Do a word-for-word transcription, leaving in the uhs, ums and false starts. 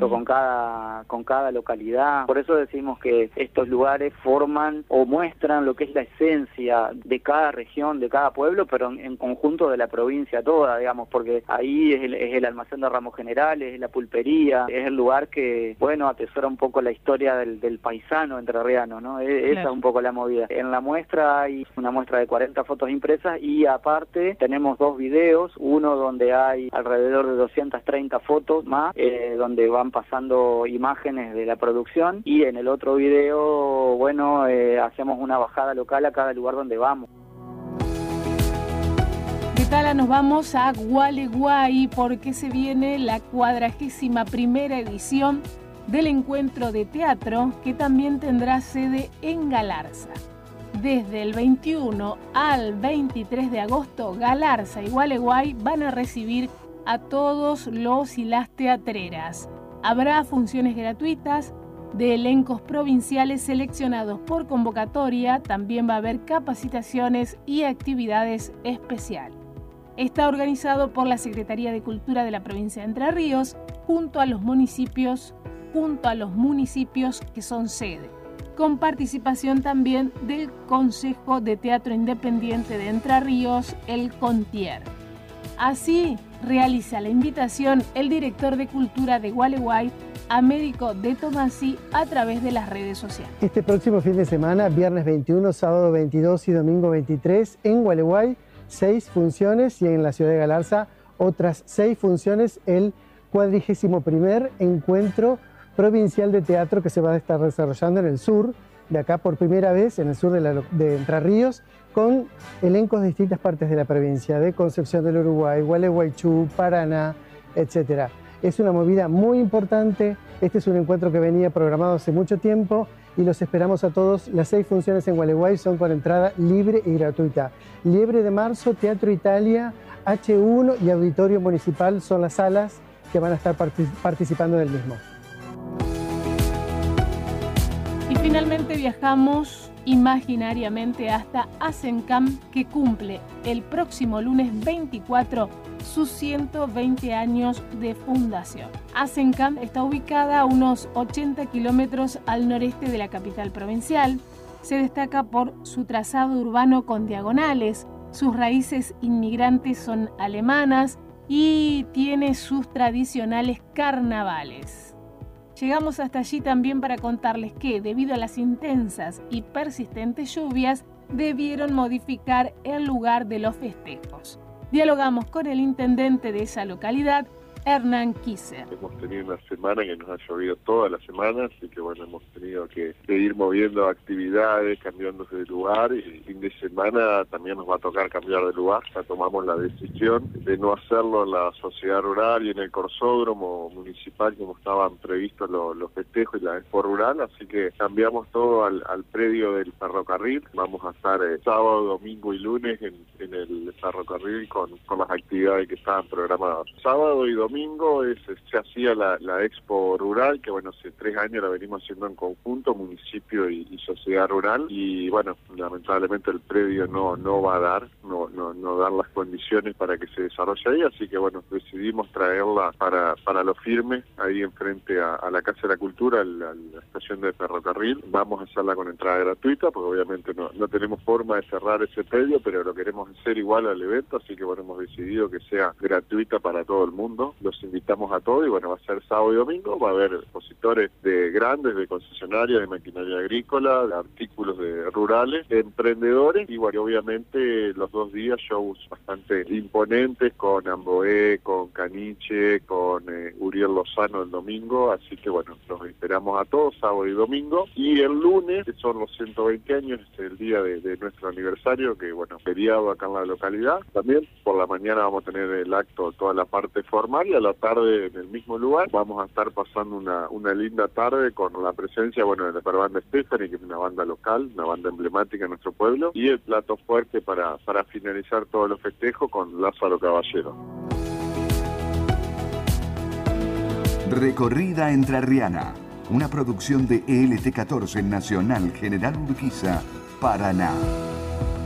junto con cada, con cada localidad. Por eso decimos que estos lugares forman o muestran lo que es la esencia de cada región, de cada pueblo, pero en, en conjunto de la provincia toda, digamos, porque ahí es el, es el almacén de ramos generales, es la pulpería, es el lugar que, bueno, atesora un poco la historia del, del paisano entrerriano, ¿no? E, esa Claro. es un poco la movida. En la muestra hay una muestra de cuarenta fotos impresas y aparte tenemos dos videos, uno donde hay alrededor de doscientas treinta fotos más, eh, donde van pasando imágenes de la producción, y en el otro video, bueno, eh, hacemos una bajada local a cada lugar donde vamos. De Tala nos vamos a Gualeguay porque se viene la cuadragésima primera edición del encuentro de teatro, que también tendrá sede en Galarza. Desde el veintiuno al veintitrés de agosto, Galarza y Gualeguay van a recibir a todos los y las teatreras. Habrá funciones gratuitas de elencos provinciales seleccionados por convocatoria. También va a haber capacitaciones y actividades especiales. Está organizado por la Secretaría de Cultura de la provincia de Entre Ríos junto a los municipios, junto a los municipios que son sede, con participación también del Consejo de Teatro Independiente de Entre Ríos, el CONTIER. Así realiza la invitación el director de Cultura de Gualeguay, Américo de Tomasi, a través de las redes sociales. Este próximo fin de semana, viernes veintiuno, sábado veintidós y domingo veintitrés, en Gualeguay, seis funciones, y en la ciudad de Galarza otras seis funciones, el cuadragésimo primer encuentro provincial de teatro que se va a estar desarrollando en el sur, de acá por primera vez, en el sur de, la, de Entre Ríos, con elencos de distintas partes de la provincia, de Concepción del Uruguay, Gualeguaychú, Paraná, etcétera. Es una movida muy importante. Este es un encuentro que venía programado hace mucho tiempo y los esperamos a todos. Las seis funciones en Gualeguay son con entrada libre y gratuita. Liebre de Marzo, Teatro Italia, H uno y Auditorio Municipal son las salas que van a estar participando del mismo. Y finalmente viajamos imaginariamente hasta Asencam, que cumple el próximo lunes veinticuatro sus ciento veinte años de fundación. Asencam está ubicada a unos ochenta kilómetros al noreste de la capital provincial. Se destaca por su trazado urbano con diagonales, sus raíces inmigrantes son alemanas y tiene sus tradicionales carnavales. Llegamos hasta allí también para contarles que, debido a las intensas y persistentes lluvias, debieron modificar el lugar de los festejos. Dialogamos con el intendente de esa localidad, Hernán Kisser. Hemos tenido una semana que nos ha llovido toda la semana, así que bueno, hemos tenido que seguir moviendo actividades, cambiándose de lugar, y el fin de semana también nos va a tocar cambiar de lugar. Ya tomamos la decisión de no hacerlo en la sociedad rural y en el corsódromo municipal como estaban previstos los, los festejos y la expo rural, así que cambiamos todo al, al predio del ferrocarril. Vamos a estar eh, sábado, domingo y lunes en, en el ferrocarril con, con las actividades que estaban programadas. Sábado y domingo domingo es, se hacía la, la expo rural, que bueno, hace tres años la venimos haciendo en conjunto, municipio y, y sociedad rural, y bueno, lamentablemente el predio no no va a dar, no no no dar las condiciones para que se desarrolle ahí, así que bueno, decidimos traerla para para lo firme, ahí enfrente a, a la Casa de la Cultura, a la, a la estación de ferrocarril. Vamos a hacerla con entrada gratuita, porque obviamente no, no tenemos forma de cerrar ese predio, pero lo queremos hacer igual al evento, así que bueno, hemos decidido que sea gratuita para todo el mundo. Los invitamos a todos y bueno, va a ser sábado y domingo, va a haber expositores de grandes, de concesionarias, de maquinaria agrícola, de artículos de rurales, de emprendedores, y bueno, obviamente los dos días shows bastante imponentes con Amboé, con Caniche, con eh, Uriel Lozano el domingo, así que bueno, los esperamos a todos sábado y domingo. Y el lunes, que son los ciento veinte años, es el día de, de nuestro aniversario, que bueno, feriado acá en la localidad. También por la mañana vamos a tener el acto, toda la parte formal, y a la tarde en el mismo lugar vamos a estar pasando una, una linda tarde con la presencia, bueno, de la banda Stephanie, que es una banda local, una banda emblemática en nuestro pueblo, y el plato fuerte para, para finalizar todos los festejos con Lázaro Caballero. Recorrida Entrerriana, una producción de E L T catorce Nacional General Urquiza, Paraná.